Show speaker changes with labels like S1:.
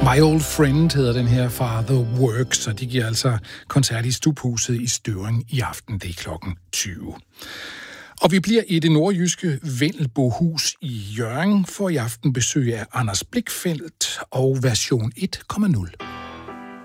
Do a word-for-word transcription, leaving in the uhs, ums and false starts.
S1: My Old Friend hedder den her fra The Works, og de giver altså koncert i Stubhuset i Støvring i aften. Det er klokken tyve. Og vi bliver i det nordjyske Vendelbohus i Hjørring for i aften besøg af Anders Blichfeldt og version et komma nul.